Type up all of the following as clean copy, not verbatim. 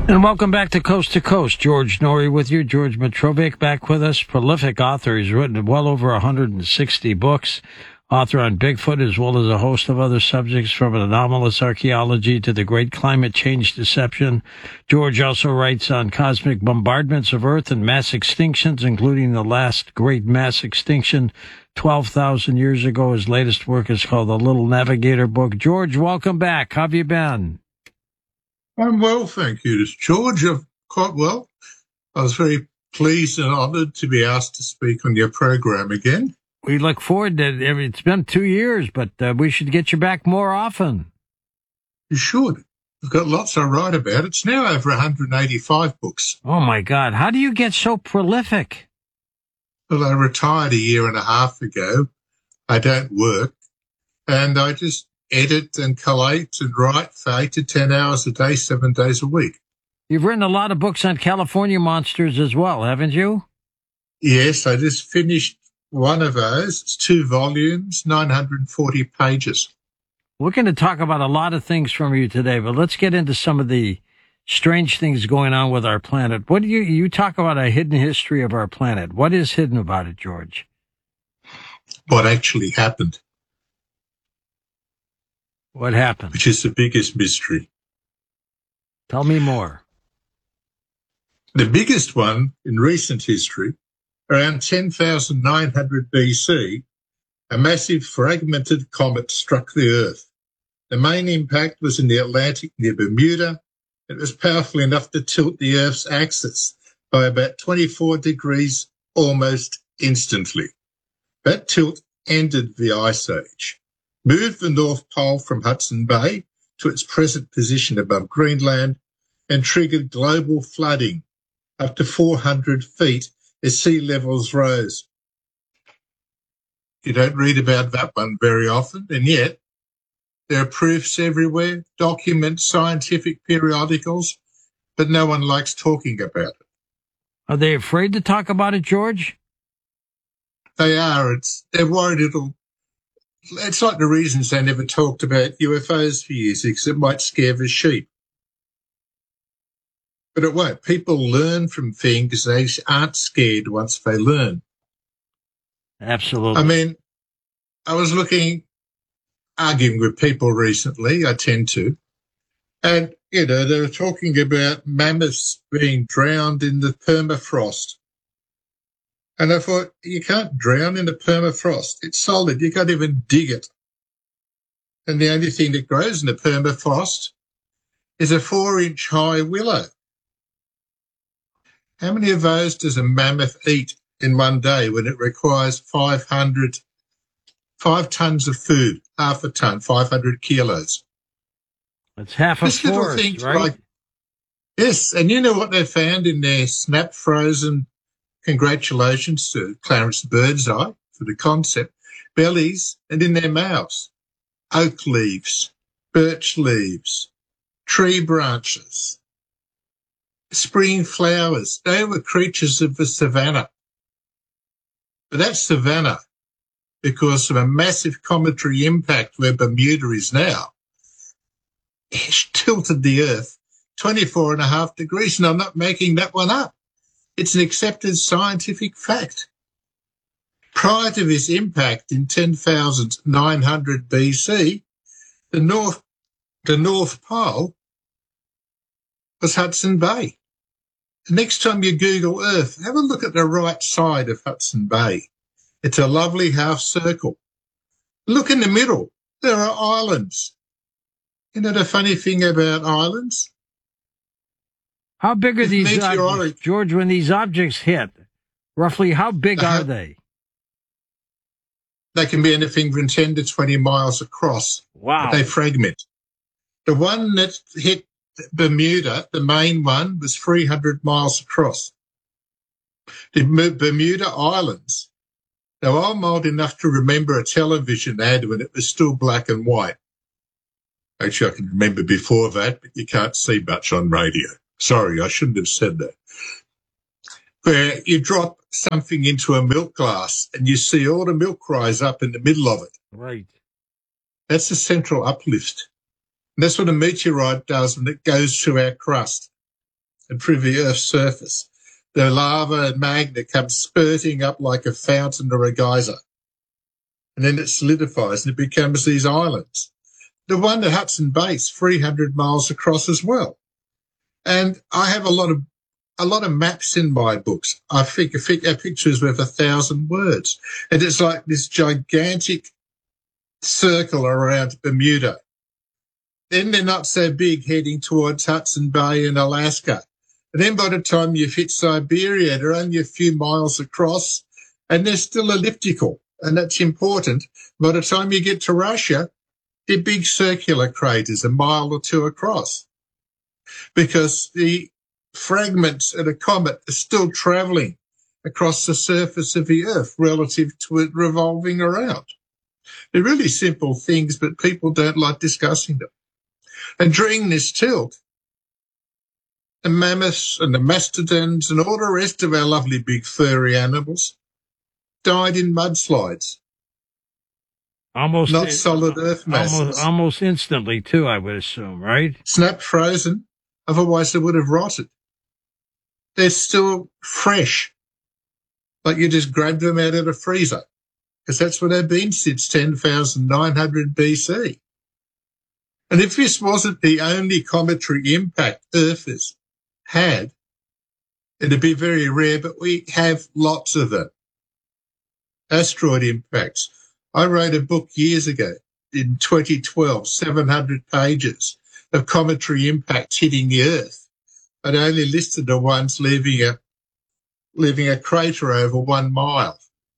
And welcome back to Coast. George Norrie with you. George Mitrovic back with us. Prolific author. He's written well over 160 books. Author on Bigfoot, as well as a host of other subjects, from anomalous archaeology to the great climate change deception. George also writes on cosmic bombardments of Earth and mass extinctions, including the last great mass extinction 12,000 years ago. His latest work is called The Little Navigator Book. George, welcome back. How have you been? I'm well, thank you, George. I'm quite well. I was very pleased and honoured to be asked to speak on your program again. We look forward to it. It's been 2 years, but we should get you back more often. You should. I've got lots to write about. It's now over 185 books. Oh, my God. How do you get so prolific? Well, I retired a year and a half ago. I don't work, and I just edit and collate and write for 8 to 10 hours a day, 7 days a week. You've written a lot of books on California monsters as well, haven't you? Yes, I just finished one of those. It's 2 volumes, 940 pages. We're going to talk about a lot of things from you today, but let's get into some of the strange things going on with our planet. What do you talk about a hidden history of our planet? What is hidden about it, George? What actually happened. What happened? Which is the biggest mystery. Tell me more. The biggest one in recent history, around 10,900 BC, a massive fragmented comet struck the Earth. The main impact was in the Atlantic near Bermuda. It was powerful enough to tilt the Earth's axis by about 24 degrees almost instantly. That tilt ended the Ice Age, moved the North Pole from Hudson Bay to its present position above Greenland, and triggered global flooding up to 400 feet as sea levels rose. You don't read about that one very often, and yet there are proofs everywhere, documents, scientific periodicals, but no one likes talking about it. Are they afraid to talk about it, George? They are. They're worried it's like the reasons they never talked about UFOs for years, because it might scare the sheep. But it won't. People learn from things. They aren't scared once they learn. Absolutely. I mean, I was arguing with people recently, I tend to, and, they were talking about mammoths being drowned in the permafrost. And I thought, you can't drown in the permafrost. It's solid. You can't even dig it. And the only thing that grows in the permafrost is a 4-inch high willow. How many of those does a mammoth eat in one day when it requires 5 tons of food, half a ton, 500 kilos? That's half a forest, right? Yes, and you know what they found in their snap frozen, congratulations to Clarence Birdseye for the concept, bellies, and in their mouths, oak leaves, birch leaves, tree branches, spring flowers. They were creatures of the savannah. But that savannah, because of a massive cometary impact where Bermuda is now, it's tilted the Earth 24.5 degrees, and I'm not making that one up. It's an accepted scientific fact. Prior to this impact in 10,900 BC, the North Pole was Hudson Bay. The next time you Google Earth, have a look at the right side of Hudson Bay. It's a lovely half circle. Look in the middle. There are islands. You know the funny thing about islands? How big are these objects, George, when these objects hit? Roughly how big are they? They can be anything from 10 to 20 miles across. Wow. They fragment. The one that hit Bermuda, the main one, was 300 miles across. The Bermuda Islands, now I'm old enough to remember a television ad when it was still black and white. Actually, I can remember before that, but you can't see much on radio. Sorry, I shouldn't have said that. Where you drop something into a milk glass and you see all the milk rise up in the middle of it. Right. That's the central uplift. And that's what a meteorite does when it goes through our crust. and through the Earth's surface. The lava and magma comes spurting up like a fountain or a geyser. And then it solidifies and it becomes these islands. The one at Hudson Bay is 300 miles across as well. And I have a lot of maps in my books. I think a picture is worth 1,000 words. And it's like this gigantic circle around Bermuda. Then they're not so big heading towards Hudson Bay and Alaska. And then by the time you've hit Siberia, they're only a few miles across and they're still elliptical. And that's important. By the time you get to Russia, they're big circular craters a mile or two across because the fragments of a comet are still travelling across the surface of the Earth relative to it revolving around. They're really simple things, but people don't like discussing them. And during this tilt, the mammoths and the mastodons and all the rest of our lovely big furry animals died in mudslides. Not solid Earth masses. Almost instantly, too, I would assume, right? Snap frozen, otherwise they would have rotted. They're still fresh, like you just grabbed them out of the freezer, because that's what they've been since 10,900 BC. And if this wasn't the only cometary impact Earth has had, it'd be very rare, but we have lots of them. Asteroid impacts. I wrote a book years ago in 2012, 700 pages of cometary impacts hitting the Earth. I'd only listed the ones leaving a crater over 1 mile.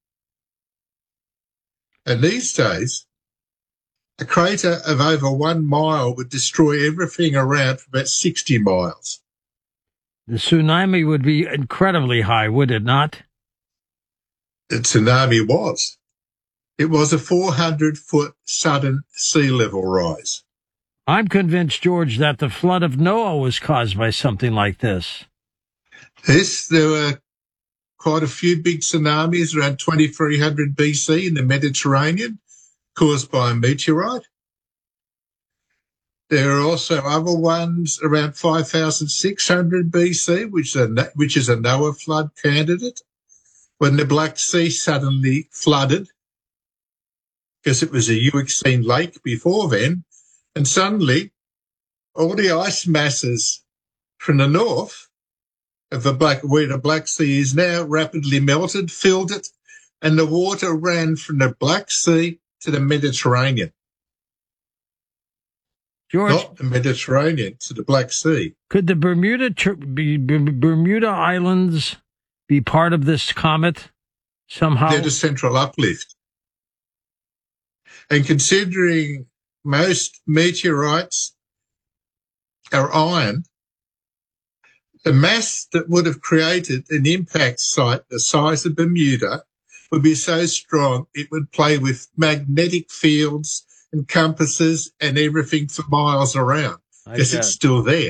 And these days, a crater of over 1 mile would destroy everything around for about 60 miles. The tsunami would be incredibly high, would it not? The tsunami was. It was a 400-foot sudden sea level rise. I'm convinced, George, that the flood of Noah was caused by something like this. Yes, there were quite a few big tsunamis around 2300 BC in the Mediterranean caused by a meteorite. There are also other ones around 5600 BC, which is a Noah flood candidate, when the Black Sea suddenly flooded, because it was a Euxine lake before then, and suddenly all the ice masses from the north of where the Black Sea is now rapidly melted, filled it, and the water ran from the Black Sea to the Mediterranean. George, not the Mediterranean, to the Black Sea. Could the Bermuda Islands be part of this comet somehow? They're the central uplift. And considering most meteorites are iron, the mass that would have created an impact site the size of Bermuda would be so strong it would play with magnetic fields and compasses and everything for miles around, because it's still there.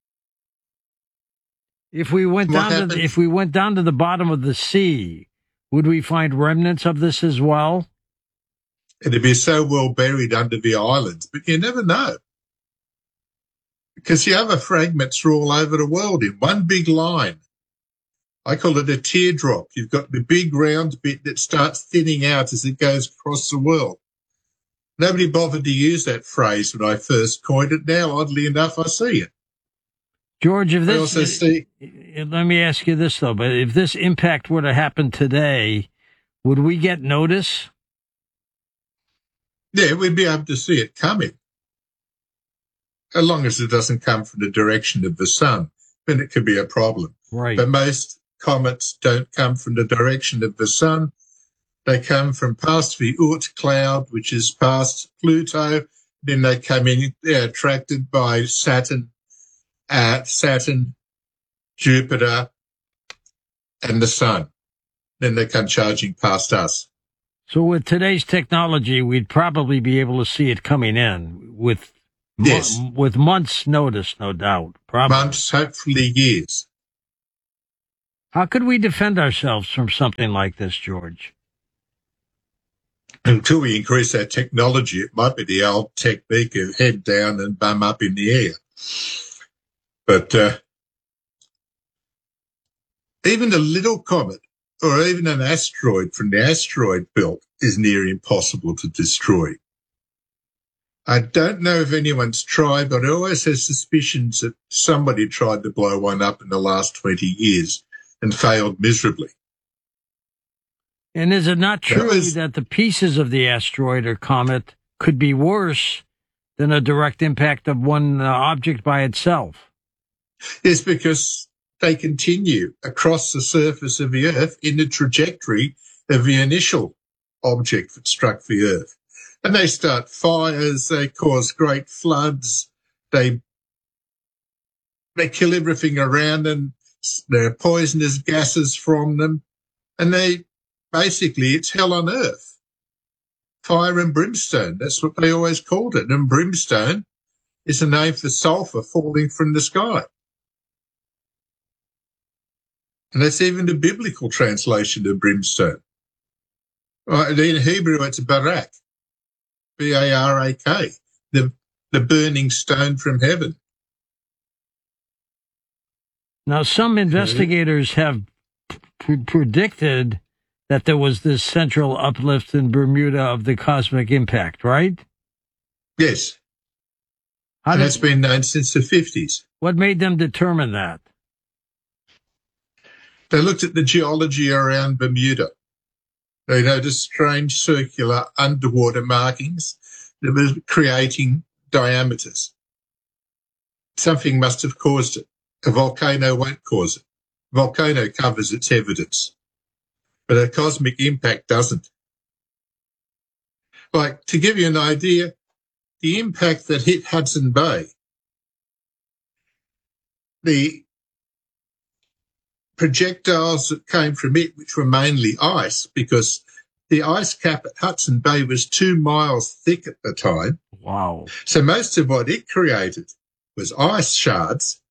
If we went down to the bottom of the sea, would we find remnants of this as well? It'd be so well buried under the islands, but you never know, because the other fragments are all over the world in one big line. I call it a teardrop. You've got the big round bit that starts thinning out as it goes across the world. Nobody bothered to use that phrase when I first coined it. Now, oddly enough, I see it. George, let me ask you this, though, but if this impact were to happen today, would we get notice? Yeah, we'd be able to see it coming. As long as it doesn't come from the direction of the sun, then it could be a problem. Right. But most comets don't come from the direction of the sun. They come from past the Oort cloud, which is past Pluto. Then they come in, they're attracted by Saturn, Jupiter, and the sun. Then they come charging past us. So with today's technology, we'd probably be able to see it coming in with months' notice, no doubt. Probably. Months, hopefully years. How could we defend ourselves from something like this, George? Until we increase our technology, it might be the old technique of head down and bum up in the air. But Even a little comet or even an asteroid from the asteroid belt is near impossible to destroy. I don't know if anyone's tried, but I always have suspicions that somebody tried to blow one up in the last 20 years and failed miserably. And is it not true that the pieces of the asteroid or comet could be worse than a direct impact of one object by itself? Yes, because they continue across the surface of the Earth in the trajectory of the initial object that struck the Earth. And they start fires, they cause great floods, they kill everything around them, there are poisonous gases from them, and basically it's hell on earth. Fire and brimstone, that's what they always called it. And brimstone is a name for sulphur falling from the sky. And that's even the biblical translation of brimstone. In Hebrew, it's barak, B-A-R-A-K, the burning stone from heaven. Now, some investigators have predicted that there was this central uplift in Bermuda of the cosmic impact, right? Yes. And that's been known since the 50s. What made them determine that? They looked at the geology around Bermuda. They noticed strange circular underwater markings that were creating diameters. Something must have caused it. A volcano won't cause it. A volcano covers its evidence, but a cosmic impact doesn't. Like, to give you an idea, the impact that hit Hudson Bay, the projectiles that came from it, which were mainly ice, because the ice cap at Hudson Bay was 2 miles thick at the time. Wow. So most of what it created was ice shards.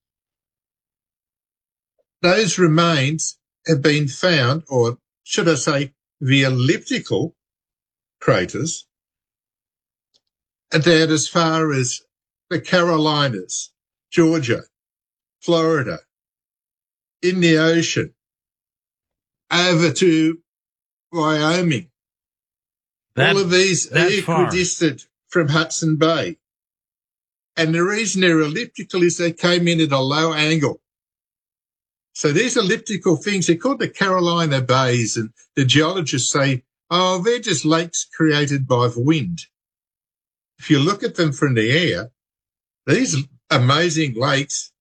Those remains have been found, or should I say, the elliptical craters, that as far as the Carolinas, Georgia, Florida, in the ocean, over to Wyoming. All of these are equidistant from Hudson Bay. And the reason they're elliptical is they came in at a low angle. So these elliptical things, they're called the Carolina Bays, and the geologists say, oh, they're just lakes created by the wind. If you look at them from the air, these amazing lakes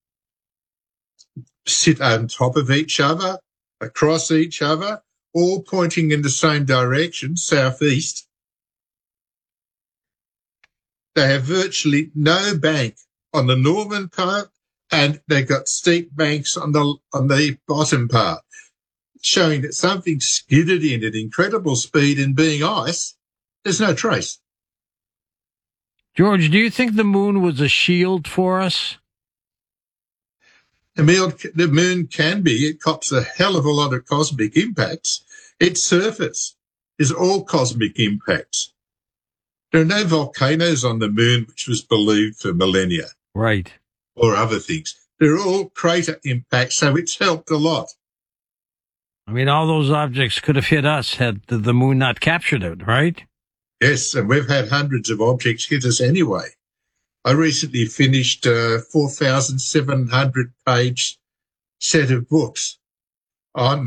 sit on top of each other, across each other, all pointing in the same direction, southeast. They have virtually no bank on the northern part, and they've got steep banks on the bottom part, showing that something skidded in at incredible speed, and being ice, there's no trace. George, do you think the moon was a shield for us? The moon can be. It cops a hell of a lot of cosmic impacts. Its surface is all cosmic impacts. There are no volcanoes on the moon, which was believed for millennia. Right. Or other things. They're all crater impacts, so it's helped a lot. I mean, all those objects could have hit us had the moon not captured it, right? Yes, and we've had hundreds of objects hit us anyway. I recently finished a 4,700-page set of books on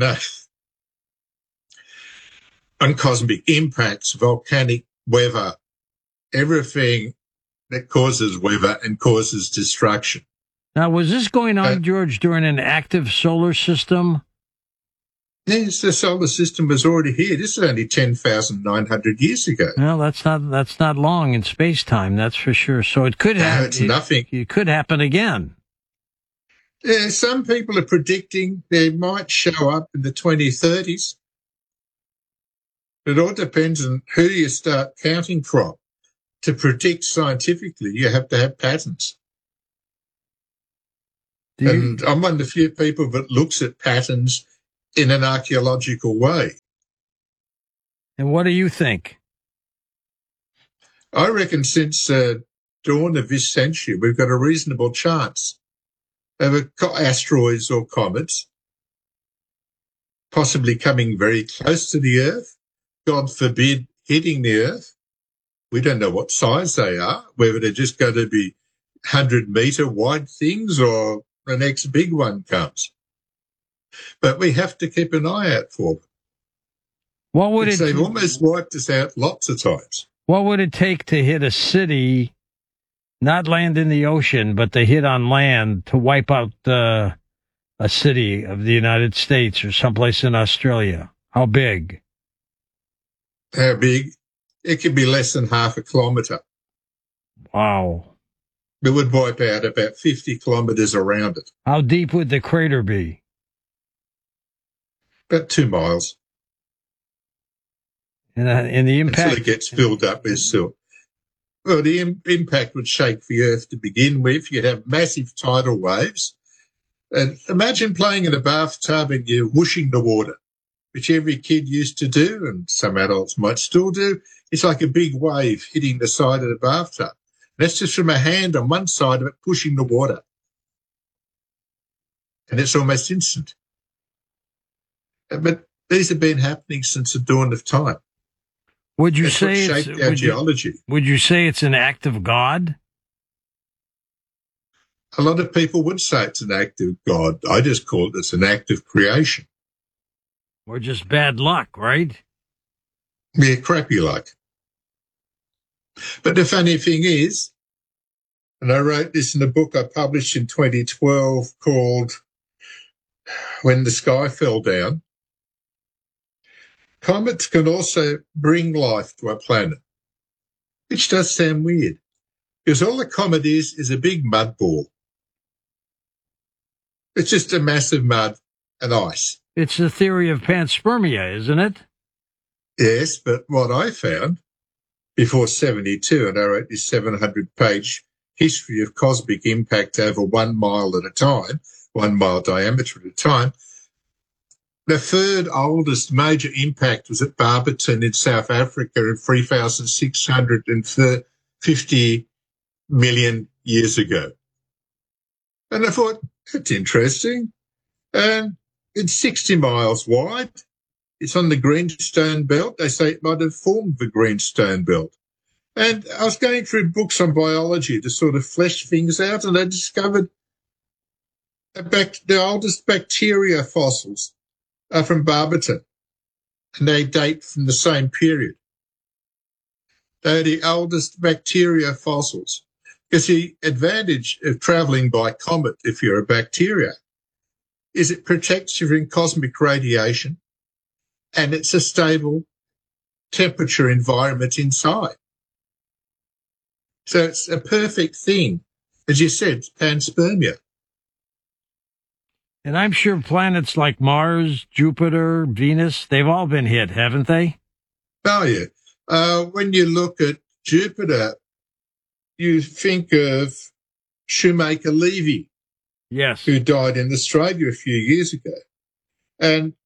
cosmic impacts, volcanic weather, everything that causes weather and causes destruction. Now, was this going on, George, during an active solar system? Yes, the solar system was already here. This is only 10,900 years ago. Well, that's not long in space-time, that's for sure. So it could happen. It's nothing. It could happen again. Yeah, some people are predicting they might show up in the 2030s. It all depends on who you start counting from. To predict scientifically, you have to have patterns. And I'm one of the few people that looks at patterns in an archaeological way. And what do you think? I reckon since dawn of this century, we've got a reasonable chance of asteroids or comets possibly coming very close to the Earth, God forbid hitting the Earth. We don't know what size they are, whether they're just going to be 100-metre wide things or the next big one comes. But we have to keep an eye out for them. What would it? They've almost wiped us out lots of times. What would it take to hit a city, not land in the ocean, but to hit on land to wipe out a city of the United States or someplace in Australia? How big? How big? It could be less than half a kilometre. Wow. It would wipe out about 50 kilometres around it. How deep would the crater be? About 2 miles. And the impact... Until it gets filled up with silt. Well, the impact would shake the Earth to begin with. You'd have massive tidal waves. And imagine playing in a bathtub and you're whooshing the water, which every kid used to do, and some adults might still do. It's like a big wave hitting the side of the bathtub. That's just from a hand on one side of it pushing the water. And it's almost instant. But these have been happening since the dawn of time. Would you That's say what shaped our geology? Would you say it's an act of God? A lot of people would say it's an act of God. I just call it an act of creation. Or just bad luck, right? Yeah, crappy luck. But the funny thing is, and I wrote this in a book I published in 2012 called When the Sky Fell Down, comets can also bring life to our planet, which does sound weird, because all a comet is a big mud ball. It's just a massive mud and ice. It's the theory of panspermia, isn't it? Yes, but what I found before 72, and I wrote this 700-page history of cosmic impact over 1 mile at a time, 1 mile diameter at a time, the third oldest major impact was at Barberton in South Africa in 3,650 million years ago. And I thought, that's interesting. And it's 60 miles wide. It's on the Greenstone Belt. They say it might have formed the Greenstone Belt. And I was going through books on biology to sort of flesh things out, and I discovered the oldest bacteria fossils are from Barberton, and they date from the same period. They're the oldest bacteria fossils. Because the advantage of travelling by comet, if you're a bacteria, is it protects you from cosmic radiation, and it's a stable temperature environment inside. So it's a perfect thing. As you said, it's panspermia. And I'm sure planets like Mars, Jupiter, Venus, they've all been hit, haven't they? Oh, yeah. When you look at Jupiter, you think of Shoemaker Levy, yes, who died in Australia a few years ago. And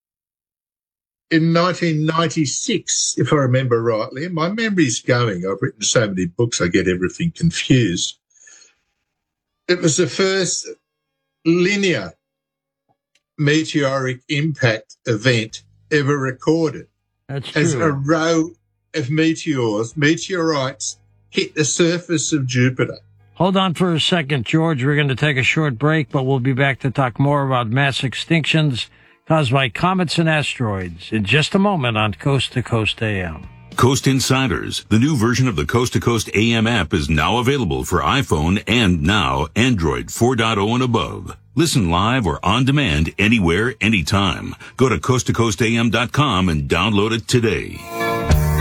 in 1996, if I remember rightly, and my memory's going, I've written so many books, I get everything confused. It was the first linear meteoric impact event ever recorded. That's true. As a row of meteorites hit the surface of Jupiter. Hold on for a second, George. We're going to take a short break, but we'll be back to talk more about mass extinctions caused by comets and asteroids in just a moment on Coast to Coast AM. Coast Insiders, the new version of the Coast to Coast AM app, is now available for iPhone and now Android 4.0 and above. Listen live or on demand anywhere, anytime. Go to coasttocoastam.com and download it today.